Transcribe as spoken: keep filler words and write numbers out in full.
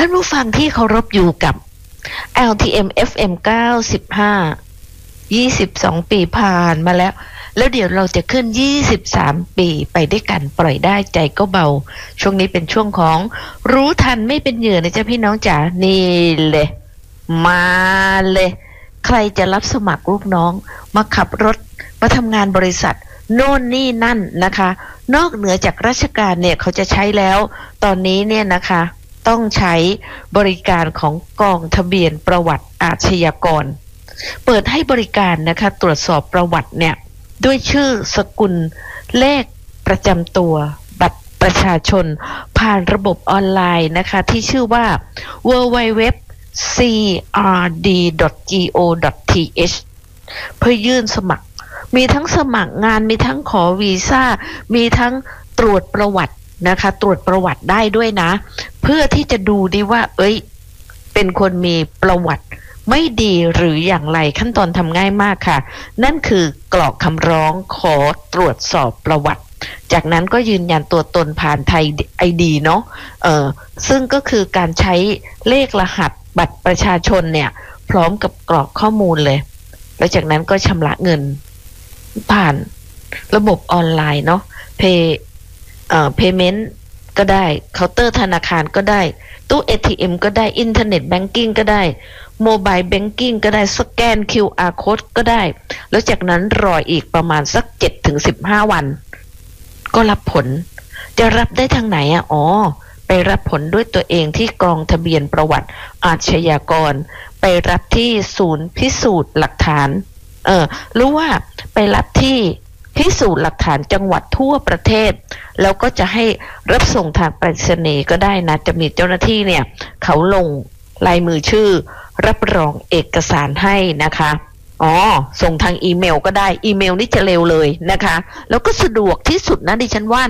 านผู้ฟังที่เคารพอยู่กับ แอล ที เอ็ม เอฟ เอ็ม เก้าสิบห้า ยี่สิบสองปีผ่านมาแล้วแล้วเดี๋ยวเราจะขึ้นยี่สิบสามปีไปด้วยกันปล่อยได้ใจก็เบาช่วงนี้เป็นช่วงของรู้ทันไม่เป็นเหยื่อนะจ๊ะพี่น้องจ๋านี่เลยมาเลยใครจะรับสมัครลูกน้องมาขับรถมาทำงานบริษัทโน่นนี่นั่นนะคะนอกเหนือจากราชการเนี่ยเขาจะใช้แล้วตอนนี้เนี่ยนะคะต้องใช้บริการของกองทะเบียนประวัติอาชญากรเปิดให้บริการนะคะตรวจสอบประวัติเนี่ยด้วยชื่อสกุลเลขประจำตัวบัตรประชาชนผ่านระบบออนไลน์นะคะที่ชื่อว่า ดับเบิลยู ดับเบิลยู ดับเบิลยู ดอท ซี อาร์ ดี ดอท จี โอ ดอท ที เอช เพื่อยื่นสมัครมีทั้งสมัครงานมีทั้งขอวีซ่ามีทั้งตรวจประวัตินะคะตรวจประวัติได้ด้วยนะเพื่อที่จะดูดีว่าเอ้ยเป็นคนมีประวัติไม่ดีหรืออย่างไรขั้นตอนทำง่ายมากค่ะนั่นคือกรอกคำร้องขอตรวจสอบประวัติจากนั้นก็ยืนยันตัวตนผ่านไทย ไอ ดี เนาะเออซึ่งก็คือการใช้เลขรหัสบัตรประชาชนเนี่ยพร้อมกับกรอกข้อมูลเลยแล้วจากนั้นก็ชำระเงินผ่านระบบออนไลน์เนาะ Pay เอ่อ Payment ก็ได้เคาน์เตอร์ธนาคารก็ได้ตู้ เอ ที เอ็ม ก็ได้อินเทอร์เน็ตแบงกิ้งก็ได้โมบายแบงกิ้งก็ได้สแกน คิว อาร์ Code ก็ได้แล้วจากนั้นรออีกประมาณสัก เจ็ดถึงสิบห้า วันก็รับผลจะรับได้ทางไหนอ่ะอ๋อไปรับผลด้วยตัวเองที่กองทะเบียนประวัติอาชญากรไปรับที่ศูนย์พิสูจน์หลักฐานเออรู้ว่าไปรับที่พิสูจน์หลักฐานจังหวัดทั่วประเทศแล้วก็จะให้รับส่งทางไปรษณีย์ก็ได้นะจะมีเจ้าหน้าที่เนี่ยเขาลงลายมือชื่อรับรองเอกสารให้นะคะอ๋อส่งทางอีเมลก็ได้อีเมลนี่จะเร็วเลยนะคะแล้วก็สะดวกที่สุดนะดิฉันว่า